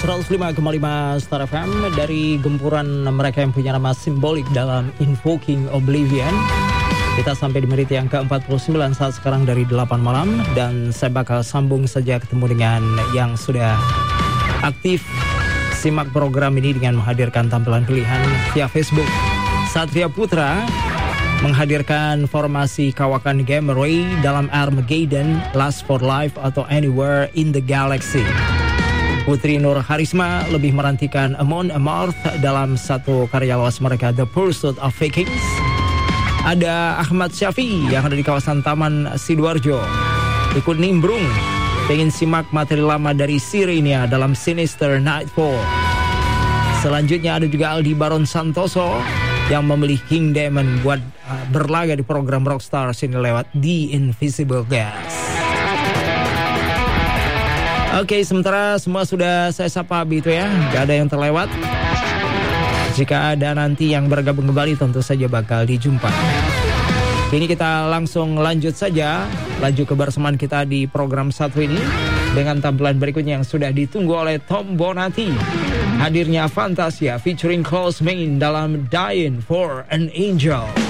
105,5 Star FM. Dari gempuran mereka yang punya nama simbolik dalam Invoking Oblivion, kita sampai di menit yang ke-49 saat sekarang dari 8 malam. Dan saya bakal sambung saja ketemu dengan yang sudah aktif simak program ini dengan menghadirkan tampilan pilihan via Facebook. Satria Putra menghadirkan formasi kawakan Gamma Ray dalam Armageddon, Last for Life atau Anywhere in the Galaxy. Putri Nur Harisma lebih merantikan Amon Amarth dalam satu karya lawas mereka, The Pursuit of Vikings. Ada Ahmad Syafi'i yang ada di kawasan Taman Sidoarjo, ikut nimbrung pengen simak materi lama dari Sirenia dalam Sinister Nightfall. Selanjutnya ada juga Aldi Baron Santoso yang memilih King Diamond buat berlaga di program Rockstar sini lewat The Invisible Gas. Oke, sementara semua sudah saya sapa begitu ya, gak ada yang terlewat. Jika ada nanti yang bergabung kembali tentu saja bakal dijumpai. Kini kita langsung lanjut saja, laju kebersamaan kita di program satu ini dengan tampilan berikutnya yang sudah ditunggu oleh Tom Bonatti. Hadirnya Fantasia featuring Close Main dalam Dying for an Angel.